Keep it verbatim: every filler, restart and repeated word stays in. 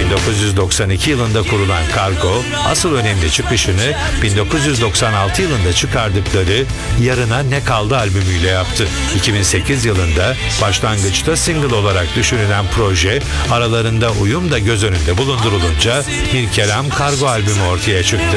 bin dokuz yüz doksan iki yılında kurulan Kargo, asıl önemli çıkışını bin dokuz yüz doksan altı yılında çıkardıkları Yarına Ne Kaldı albümüyle yaptı. iki bin sekiz yılında başlangıçta single olarak düşünülen proje, aralarında uyum da göz önünde bulundurulunca Bir Kelam Kargo albümü ortaya çıktı.